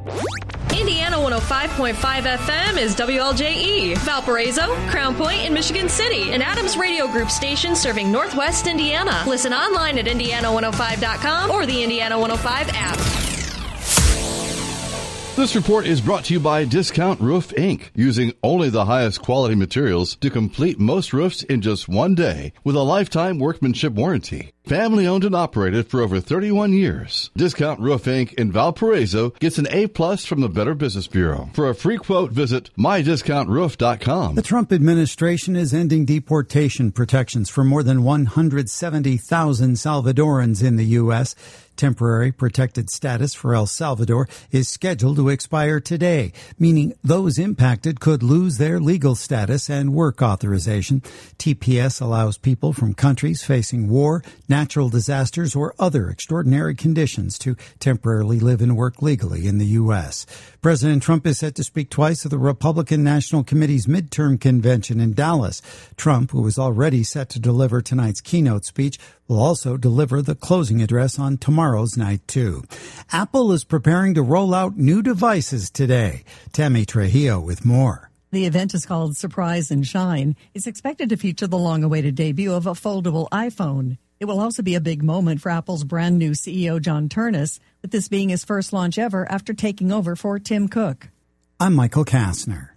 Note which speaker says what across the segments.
Speaker 1: Indiana 105.5 FM is WLJE, Valparaiso, Crown Point, and Michigan City, an Adams Radio Group station serving Northwest Indiana. Listen online at Indiana105.com or the Indiana 105 app.
Speaker 2: This report is brought to you by Discount Roof, Inc., using only the highest quality materials to complete most roofs in just one day with a lifetime workmanship warranty. Family owned and operated for over 31 years. Discount Roof, Inc. in Valparaiso gets an A+ from the Better Business Bureau. For a free quote, visit mydiscountroof.com.
Speaker 3: The Trump administration is ending deportation protections for more than 170,000 Salvadorans in the U.S. Temporary protected status for El Salvador is scheduled to expire today, meaning those impacted could lose their legal status and work authorization. TPS allows people from countries facing war, natural disasters, or other extraordinary conditions to temporarily live and work legally in the U.S. President Trump is set to speak twice at the Republican National Committee's midterm convention in Dallas. Trump, who is already set to deliver tonight's keynote speech, will also deliver the closing address on tomorrow's night, too. Apple is preparing to roll out new devices today. Tammy Trujillo with more.
Speaker 4: The event is called Surprise and Shine. It's expected to feature the long-awaited debut of a foldable iPhone. It will also be a big moment for Apple's brand new CEO, John Ternus, with this being his first launch ever after taking over for Tim Cook.
Speaker 3: I'm Michael Kastner.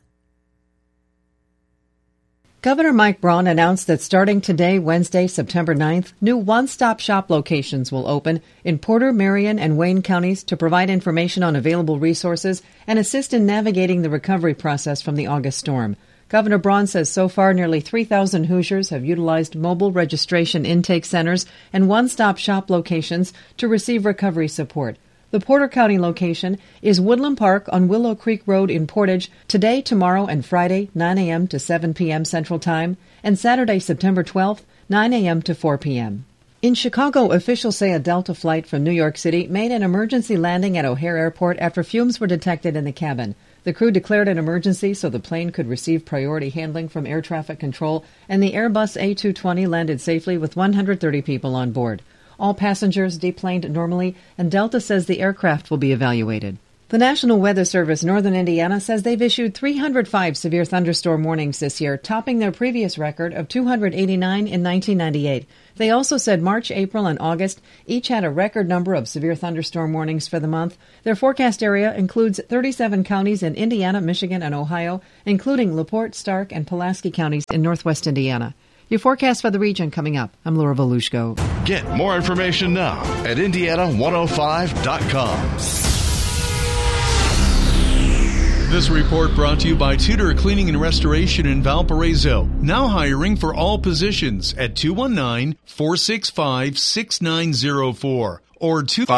Speaker 5: Governor Mike Braun announced that starting today, Wednesday, September 9th, new one-stop shop locations will open in Porter, Marion, and Wayne counties to provide information on available resources and assist in navigating the recovery process from the August storm. Governor Braun says so far nearly 3,000 Hoosiers have utilized mobile registration intake centers and one-stop shop locations to receive recovery support. The Porter County location is Woodland Park on Willow Creek Road in Portage, today, tomorrow, and Friday, 9 a.m. to 7 p.m. Central Time, and Saturday, September 12th, 9 a.m. to 4 p.m. In Chicago, officials say a Delta flight from New York City made an emergency landing at O'Hare Airport after fumes were detected in the cabin. The crew declared an emergency so the plane could receive priority handling from air traffic control, and the Airbus A220 landed safely with 130 people on board. All passengers deplaned normally, and Delta says the aircraft will be evaluated. The National Weather Service Northern Indiana says they've issued 305 severe thunderstorm warnings this year, topping their previous record of 289 in 1998. They also said March, April, and August each had a record number of severe thunderstorm warnings for the month. Their forecast area includes 37 counties in Indiana, Michigan, and Ohio, including LaPorte, Stark, and Pulaski counties in northwest Indiana. Your forecast for the region coming up. I'm Laura Volushko.
Speaker 2: Get more information now at Indiana105.com.
Speaker 6: This report brought to you by Tudor Cleaning and Restoration in Valparaiso. Now hiring for all positions at 219-465-6904 or 2